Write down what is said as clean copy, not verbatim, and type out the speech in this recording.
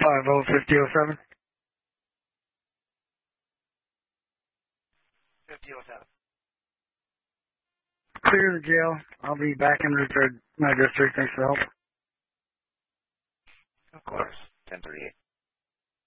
5007. 5007. Clear the jail. I'll be back in my district. Thanks for the help. Of course. 1038.